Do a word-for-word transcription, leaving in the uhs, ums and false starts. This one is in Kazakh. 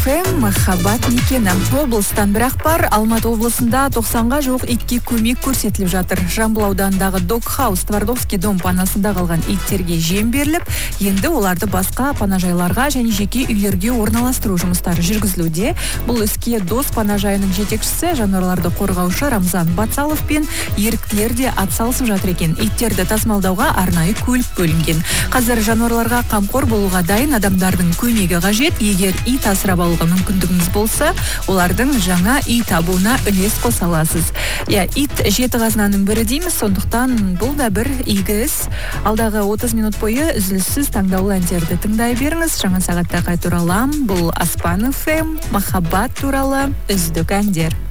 эф эм Махаббат мекені. Облыстан бір ақпар, Алматы облысында тоқсанға жуық итке көмек көрсетіліп жатыр. Жамбыл ауданындағы Догхаус Твардовский дом панасында қалған иттерге жем беріліп, енді оларды басқа панажайларға және жеке үйлерге орналастыру жұмыстары жүргізілуде. Бұл іске Дос панажайының жетекшісі, жануарларды қорғаушы Рамзан Батсалов пен еріктілер де атсалысып жатыр екен. Иттерді тасымалдауға арнайы көлік бөлінген. Қазір жануарларға қамқор болуға дайын адамдардың көмегі қажет. Егер ит асырап алуға мүмкіндігіңіз болса, олардың жаңа үй табуына үлес қоса аласыз. Я, ит жеті қазынаның бірі дейміз, сондықтан бұл да бір игі іс. Алдағы отыз минут бойы үзіліссіз таңдаулы әндерді тыңдай беріңіз. Жаңа сағатта қайта оралам. Бұл Аспан эф эм Махаббат туралы үздік әндер.